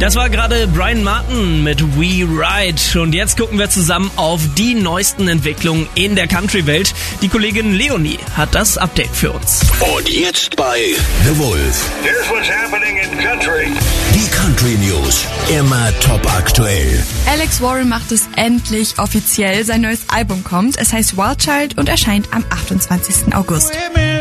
Das war gerade Brian Martin mit We Ride. Und jetzt gucken wir zusammen auf die neuesten Entwicklungen in der Country-Welt. Die Kollegin Leonie hat das Update für uns. Und jetzt bei The Wolf. Here's what's happening in country. Die Country News. Immer top aktuell. Alex Warren macht es endlich offiziell. Sein neues Album kommt. Es heißt Wild Child und erscheint am 28. August.